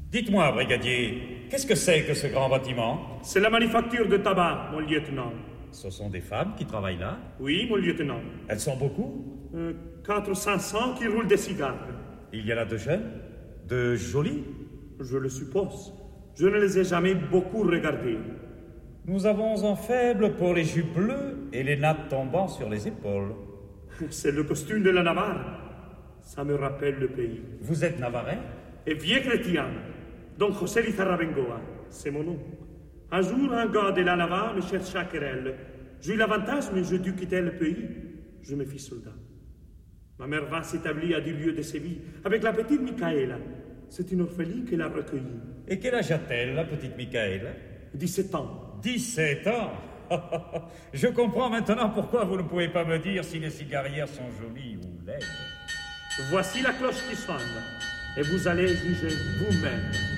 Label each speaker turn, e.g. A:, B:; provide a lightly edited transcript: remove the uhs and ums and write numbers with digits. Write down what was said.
A: Dites-moi, brigadier, qu'est-ce que c'est que ce grand bâtiment?
B: C'est la manufacture de tabac, mon lieutenant.
A: Ce sont des femmes qui travaillent là?
B: Oui, mon lieutenant.
A: Elles sont beaucoup?
B: 400 ou 500 qui roulent des cigares.
A: Il y en a de jeunes? De jolies?
B: Je le suppose. Je ne les ai jamais beaucoup regardées.
A: Nous avons un faible pour les jupes bleues et les nattes tombant sur les épaules.
B: C'est le costume de la Navarre. Ça me rappelle le pays.
A: Vous êtes navarrais?
B: Et vieux chrétien. Don José Lizarrabengoa, c'est mon nom. Un jour, un gars de la Navarre me chercha querelle. J'ai eu l'avantage, mais je dus quitter le pays. Je me fis soldat. Ma mère va s'établir à 10 lieues de Séville avec la petite Michaela. C'est une orpheline qui l'a recueillie.
A: Et quel âge a-t-elle, la petite Michaela?
B: 17 ans.
A: 17 ans? Je comprends maintenant pourquoi vous ne pouvez pas me dire si les cigarières sont jolies ou laides.
B: Voici la cloche qui sonne, et vous allez juger vous-même.